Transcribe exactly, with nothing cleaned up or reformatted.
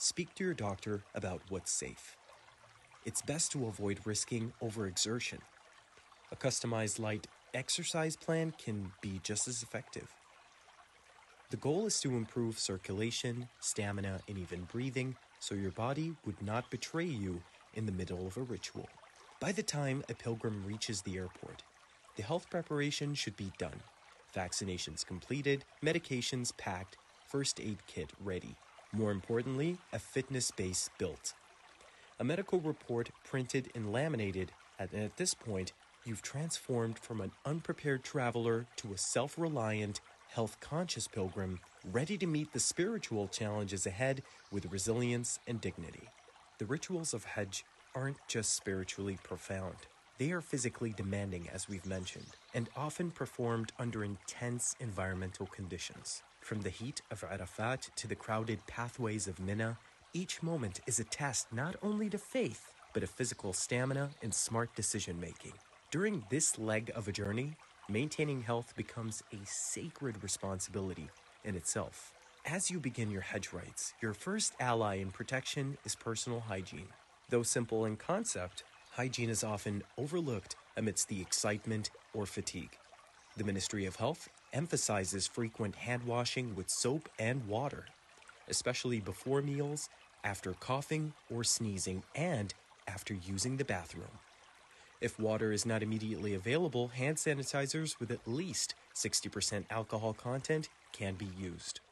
speak to your doctor about what's safe. It's best to avoid risking overexertion. A customized light exercise plan can be just as effective. The goal is to improve circulation, stamina, and even breathing so your body would not betray you in the middle of a ritual. By the time a pilgrim reaches the airport, the health preparation should be done. Vaccinations completed, medications packed, first aid kit ready. More importantly, a fitness base built. A medical report printed and laminated, and at this point, you've transformed from an unprepared traveler to a self-reliant, health-conscious pilgrim ready to meet the spiritual challenges ahead with resilience and dignity. The rituals of Hajj aren't just spiritually profound. They are physically demanding, as we've mentioned, and often performed under intense environmental conditions. From the heat of Arafat to the crowded pathways of Mina, each moment is a test not only to faith, but of physical stamina and smart decision-making. During this leg of a journey, maintaining health becomes a sacred responsibility in itself. As you begin your Hajj rites, your first ally in protection is personal hygiene. Though simple in concept, hygiene is often overlooked amidst the excitement or fatigue. The Ministry of Health emphasizes frequent hand washing with soap and water, especially before meals, after coughing or sneezing, and after using the bathroom. If water is not immediately available, hand sanitizers with at least sixty percent alcohol content can be used.